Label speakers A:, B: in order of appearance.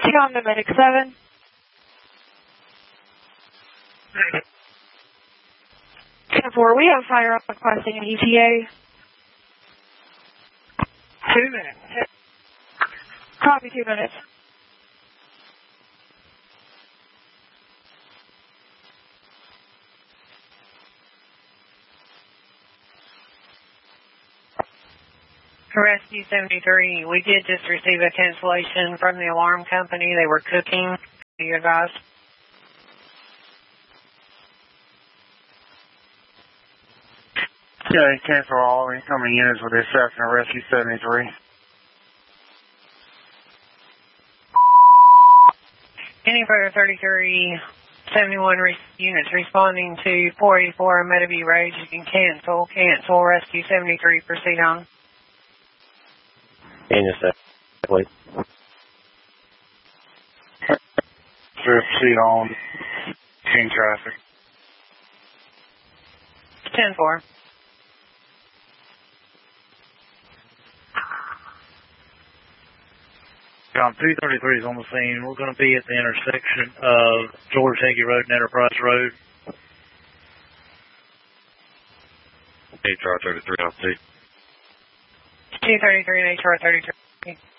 A: On the medic 7. 10-4, we have fire up requesting an ETA.
B: 2 minutes.
A: Copy, 2 minutes.
B: Rescue 73, we did just receive a cancellation from the alarm company. They were cooking. You guys.
C: Yeah, cancel all incoming units with this section of Rescue 73.
B: Any further 3371 units responding to 484 Meadowview Road, you can cancel. Rescue 73, proceed on.
D: In a sec, please.
C: Proceed on. King traffic.
B: 10-4.
E: John, 233 is on the scene. We're going to be at the intersection of George Hagee Road and Enterprise Road.
D: HR 33, I'll see.
B: 233 and HR 33.